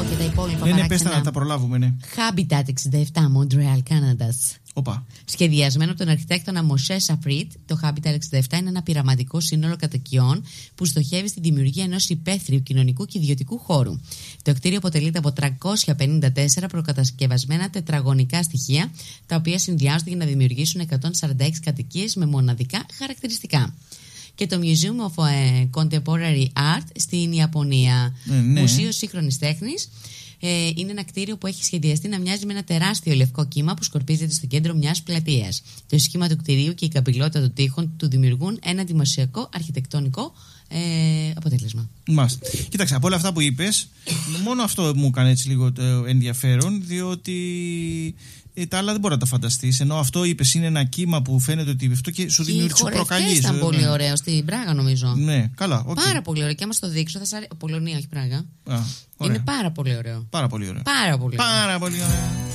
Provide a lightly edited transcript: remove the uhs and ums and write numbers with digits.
και τα υπόλοιπα Ναι, παράξενα. πες τα να τα προλάβουμε, ναι. Habitat 67, Montreal, Canada. Οπα. Σχεδιασμένο από τον αρχιτέκτονα Μοσέ Σαφρίτ, το Habitat 67 είναι ένα πειραματικό σύνολο κατοικιών που στοχεύει στη δημιουργία ενός υπαίθριου κοινωνικού και ιδιωτικού χώρου. Το κτίριο αποτελείται από 354 προκατασκευασμένα τετραγωνικά στοιχεία, τα οποία συνδυάζονται για να δημιουργήσουν 146 κατοικίες με μοναδικά χαρακτηριστικά. Και το Museum of Contemporary Art στην Ιαπωνία. Ναι. Μουσείο σύγχρονης τέχνης. Είναι ένα κτίριο που έχει σχεδιαστεί να μοιάζει με ένα τεράστιο λευκό κύμα που σκορπίζεται στο κέντρο μιας πλατείας. Το σχήμα του κτιρίου και η καμπυλότητα των τοίχων του δημιουργούν ένα εντυπωσιακό αρχιτεκτονικό αποτέλεσμα. Μάλιστα. Κοίταξε, από όλα αυτά που είπες, μόνο αυτό μου έκανε έτσι λίγο ενδιαφέρον, διότι τα άλλα δεν μπορεί να τα φανταστείς. Ενώ αυτό είπες είναι ένα κύμα που φαίνεται ότι αυτό και σου δημιουργεί, σου προκαλεί. Ήταν πολύ ωραίο στην Πράγα, νομίζω. Ναι, καλά. Okay. Πάρα πολύ ωραίο. Και άμα στο δείξω, θα σας αρέσει. Πολωνία, όχι Πράγα. Ωραία. Είναι πάρα πολύ ωραίο. Πάρα πολύ ωραίο. Πάρα πολύ ωραίο. Πάρα πολύ ωραίο.